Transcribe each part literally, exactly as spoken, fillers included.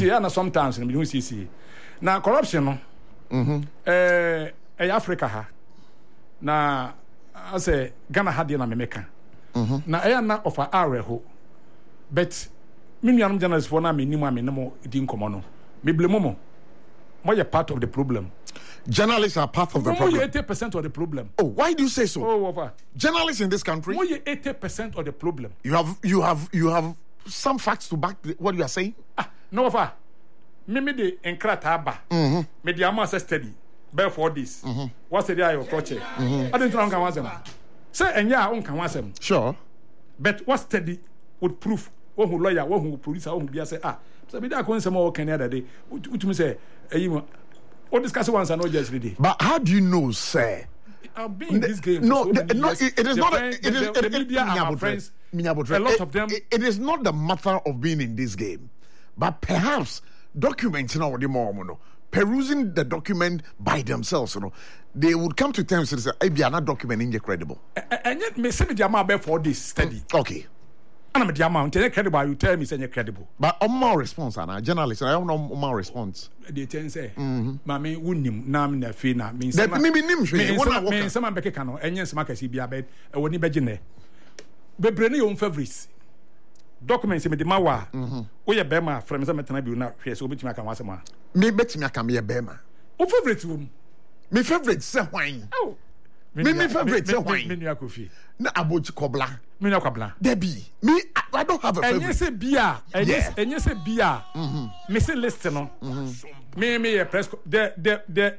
nti ya na sometimes me hu sisi na corruption no mhm eh eh Africa ha na ase Ghana ha de na memeka mhm na eh na of areho but me nuanum journalist for na me nimu ame no di nkomo no me blame mo mo ye part of the problem. Journalists are part of the problem. eighty percent of the problem. Oh, why do you say so? Oh, over. Journalists in this country? eighty percent of the problem. You have you have you have some facts to back the, what you are saying? Ah, no over. Me me de enkrata ba. Mhm. Me de amasa study. Bear for this. Mhm. What's the idea of culture? Mhm. I don't know kan wasem. Say enya on kan wasem. Sure. But what study would prove one who lawyer, one who producer, one who be say ah. So be that kon say more can the other day. Utumi say eyi all discuss once and not just ready. But how do you know, sir? I've been in this game. No, so the, no it, it is the not. Friends, A, it is the, the, the it, media are my friends. A lot of them. It, it is not the matter of being in this game, but perhaps documents, you know, the more, you know, perusing the document by themselves, you know, they would come to terms and say, "I be not documenting credible." And yet, me say the amount for this study. Okay. And I'm the amount credible. You tell me say credible. But on my response, and a journalist, I don't know my response. They tell say, "Mami, unim na mi na fi na mi." That me me nim shwe. Me me some man beke kano. Enye some akasi bi abed. E woni begine. Bebre ne your favorites. Documents me de mawa. O ye bema from say metena bi na hwe so obetimi aka wasem a. Me betimi aka me ye bema. O favorite wo. Me favorite say hwan. Oh. Me me favorite say hwan. Me nua Kofi. Na abochi kobla. Me nua Kwabla. Debi. Me I, I don't have a favorite. Enye say bia. Enye enye say bia. Mhm. Me say list no. Mhm. Me me ye press the the the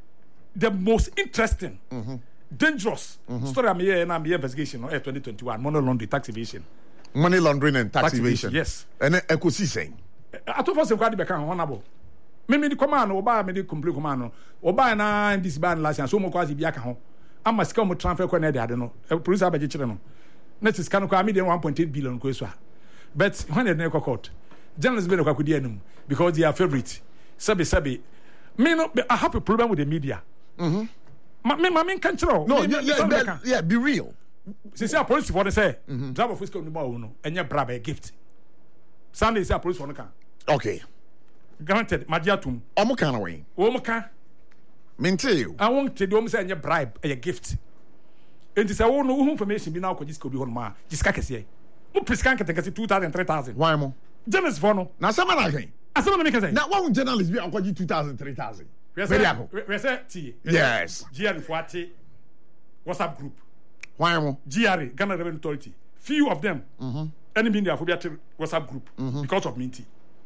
the most interesting. Mhm. Dangerous mm-hmm. story I'm here and I'm here investigation no twenty twenty-one money laundering tax evasion money laundering and tax, tax evasion. evasion yes and ecosi saying ato for say kwade be kan honorable me me di command no oba me di complete command no oba na this ban license so mo kwazi bia ka ho ama sika mo transfer ko na de ade no police abaje kire no net sika no kwa me dey one point eight billion ko so but when they go court journalists be no kwakudi anum because they are favorite sabi sabi me no I have a problem with the media mhm Ma me ma me kan kire no yeah yeah, yeah, yeah be real say say police for say driver for school no ba no enye bra ba gift Sunday say police for no kan okay granted magiatum omo kan away omo kan mente you I want to do omo say enye bribe a gift enti say wo no wo information bi na ko disco bi ho no ma disca kese mo prescan kete kese two thousand three thousand why mo journalist for no na sama na kan asama na me kan say na one journalist bi akwaji two thousand three thousand we say T yes G R Fuati WhatsApp group why mo G R Ghana Revenue Authority few of them mhm any mean their phobia WhatsApp group mm-hmm. because of Minty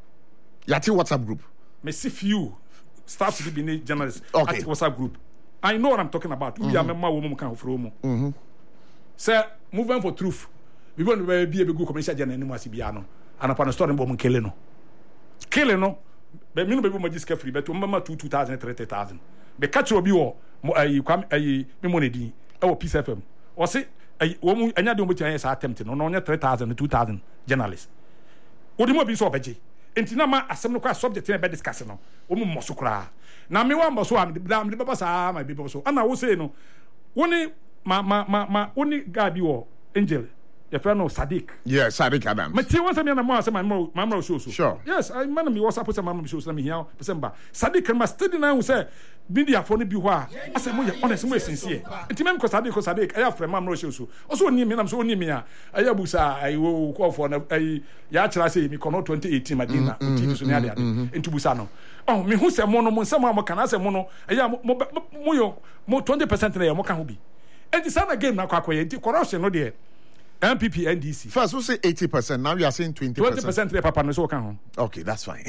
yati WhatsApp group me see few staff to be journalists okay. at WhatsApp group I know what I'm talking about we are member woman kan ofro mo mhm say movement for truth we want to be a good commercial journal anymore asibia no and upon story mo kele no kele no be me no be mo jiska free but mama two thousand three thousand be catch obi wo ayi kwam ayi me mo nedi e wo Peace F M o se ayi wo mu anya de mo tia sa attempt no no nya three thousand two thousand journalists odi mo bi so obeje enti na ma asem no kwa subject na be discuss no wo mu mo so kra na me wa mo so am de baba sa ma bi so ana wo say no woni ma ma ma woni ga bi wo Angel your friend no Sadiq. Yes, Sadiq Adams. But you want to me na mo say my my show so. Sure. Yes, I man me WhatsApp say my show so me here December. Sadiq can must study now say media for no bi ho a. I say mo honest mo sincere. Enti me ko Sadiq ko Sadiq I have friend my show so. Also oni me na so oni me a. Aya busa ai wo call for na ai ya kira say me kono twenty eighteen Madina oti so ne ade ade. Enti busa no. Oh me hu say mo no mo say mo kana say mo no. Aya mo mo yo mo twenty percent na ya mo ka ho bi. Enti sana game na kwa akoye enti corruption no dey. M P P N D C. First, we say eighty percent. Now you are saying twenty percent. twenty percent the papa no so kan. Okay, that's fine.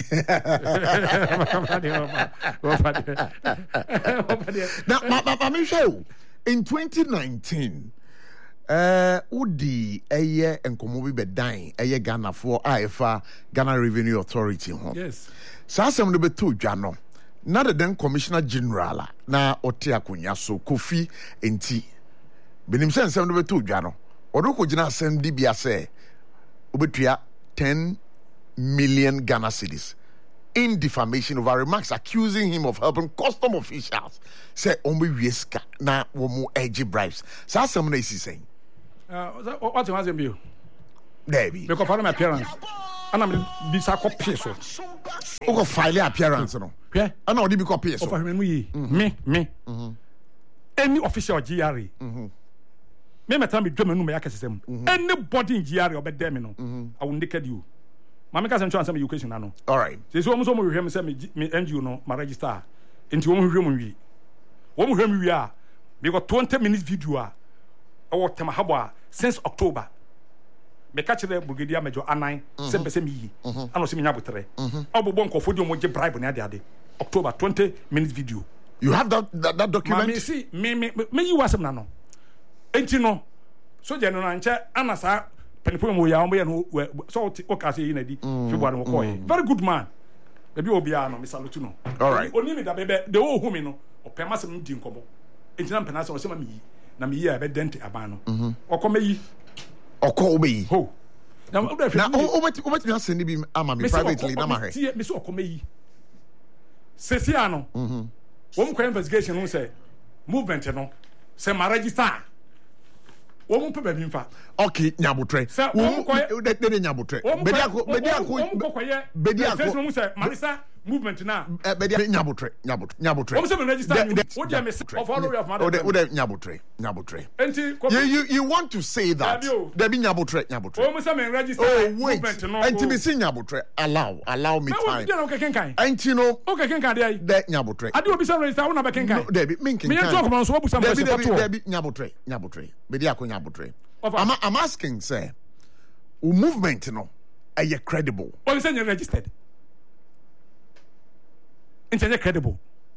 Now, my my show in twenty nineteen, uh, Udi eye enkomo bi bedan eye Ghana for I F A Ghana Revenue Authority ho. Yes. Sa asem no beto dwa no. Na the then Commissioner General na ote akonya so Kofi enti. Benim se nsem no beto dwa no. Odoko jina asem di bia say obetua ten million Ghana cedis in defamation over remarks accusing him of helping custom officials say ombe wieska na womu edgy bribes. Sa asem na isi saying. Uh, what you want to be? Debbie. Because for my appearance. ana me bisa copy so o go file appearance no hwe ana odi bi copy so of me yi me me any official G R E me meta me dwam no me yakesem anybody in G R E obede me no I will naked you mama ka sem chance me education na no all right say so mo so mo hwehwem say me N G O no ma register enti wo mo hwehwem wi wo mo hwehwem wi a me got twenty minutes video a o tema habo a since October me catch the brigadier major anan say pese me yi ano se me nya botere obobo nkofo di mo je bribe na ade ade October twenty minutes video. You have that that, that document? Me see me me me you wasem na no enti no so je no na nche anasa penipon mo ya mo ye no so o ka say yi na di February mo call very good man baby obia no me salute no all right oni me da bebe de o hu me no o pema se me di nkomo enti na pena se o se ma me yi na me yi a be dent aban no o ko me yi o ko be yi ho na o da na o o beti o beti me send bi ama me privately na ma he me so o ko me yi sesi ano mhm wo mo investigation no say movement no say ma register wo mo pe ba bi mfa okay nyabotre wo mo de de nyabotre bedi ako bedi ako bedi ako face no mo say marisa movement na bedi nyabotre nyabotre nyabotre wo mo say me register wo dey me of all of my wo dey nyabotre nyabotre enti you you you want to say that there be nyabotre nyabotre wo mo say me register movement no enti me say nyabotre allow allow me time na wo dey no kenkan enti no o kenkan dey de nyabotre ade obi say register wo na be kenkan no there be me kenkan me talk about so wo busa me say there be nyabotre nyabotre bedi ako nyabotre I'm, I'm asking, sir, who movement, no, are you credible? Well, you say you're registered. It's not credible.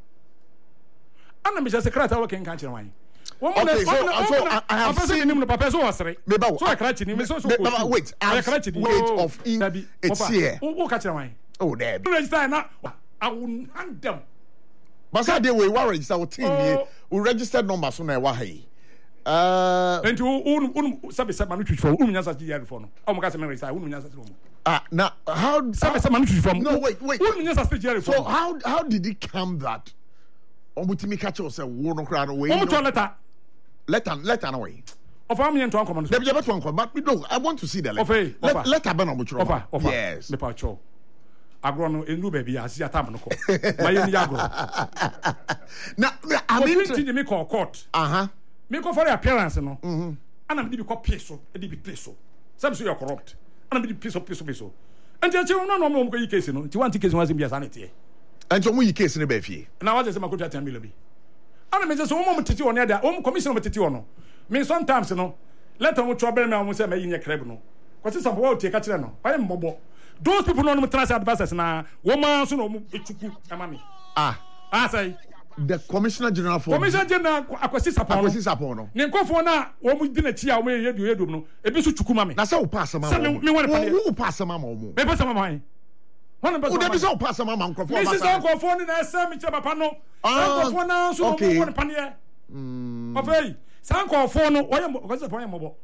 I'm not just a crowd working in country. Okay, so, so I, I have seen him. Papa, so was right. So I catch him. So so wait, I catch him. Wait of in it's here. Who catch him? Oh, there. Register now. I will hang them. But how they will register? We team we registered number so na why. Uh, and to un un sabe sabe manu twitch for un nyasa G R for no o mo ka se me register un nyasa se mo ah now how sabe sabe manu twitch for no wait wait un nyasa G R for so how how did it come that omutimi catch us say wo no kra no we o to letter letter letter no way of am yen to ankom no dey be beto ankom but no I want to see the letter Let, letter be no mo chro offer offer yes me pa cho agro no enu ba bia asi atam no ko ma yen ya agro na I mean to me call court uh-huh me go for the appearance no mhm ana me di bi ko peso e di bi peso some say you corrupt ana me di peso peso peso enti ache no no mo ko yi case no ti want case one bia sanete enti mo yi case no ba fie na wa say makoto ten million bi ana me say so mo mo tete on ya o commission mo tete on no me sometimes no let them trouble me o mo say me yin crab no kwase sampo wa o tie ka kire no why mbobo those people no no trust advisors na wo man so no mo etuku ama me ah ah say the commissioner general for commissioner general akwasi sapon akwasi sapon no ne nkofo na wo mu di na chi a wo ye du edum no ebi so twukuma me na say wo pass ma wo me won pa wo pass ma ma wo me pass ma ma won pass wo de bi say wo pass ma ma nkofo ma me say nkofo ni na ese mi che papa no nkofo na so wo won pa ne mm ofei san nkofo no wo ye akwasi sapon ye mobo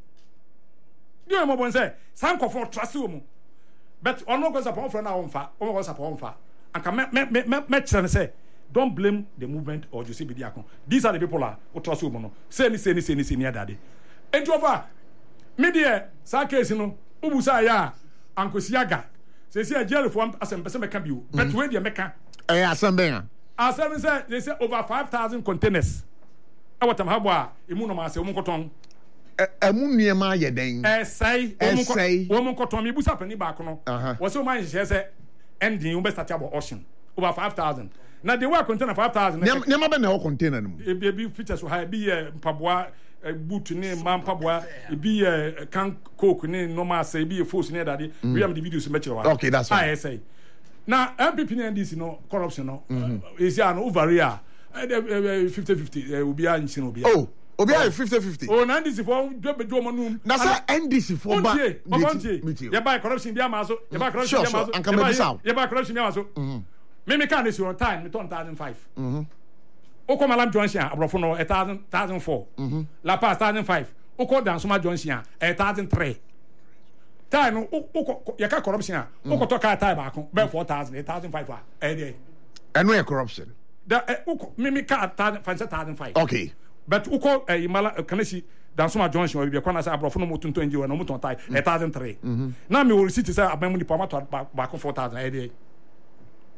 di ye mobo say san nkofo trust wo mu but ono akwasi sapon fro na wo mfa wo akwasi sapon mfa anka me me me me chere say don't blame the movement or you see Bidiakon. These are the people who trust you. Say ni say ni say ni say ni adade. And over media sa case no ubusa ya Uncle Siaga. Say say jail for asem person make you. But where the meka? Eh asem ben. Asem say they say over five thousand containers. E watam habwa imu no ma say omu koton. Emu niema ye den. Eh say omu koton. Omu koton mi busa pani ba ko no. Wo say o man share say ending we start about auction. Over five thousand. Now they were container five thousand. Never been a container. A baby features will be a pabwa, a boot name, man pabwa, be a can coke name, no mass, be a force near daddy. We have the videos in Metro. Okay, that's what I say. Now, M P P and this, you know, corruption, no, is an over here. fifty fifty will be an inch. Oh, Obia fifty fifty. Oh, and this is for Jomanum. That's a N D C for you buy corruption, Yamazo, you buy corruption, Yamazo, you buy corruption, Yamazo. Me me can this on time, me turn thousand five. Mhm. Oko Malam Johnson, abrofo no a thousand thousand four. Mhm. La Paz thousand five. Oko Dansuma Johnson, a thousand three. Time oko yaka corruption. Oko to ka time back, be four thousand, a thousand five. Eh dey. And where corruption? The oko me me ka thousand five thousand five. Okay. But oko eh mala kanesi dansoma junction bi kwa na say abrofo no mo tonton nji we no mo ton tai one thousand three na me wo receipt say aban mu nipa ma to ba ko four thousand e dey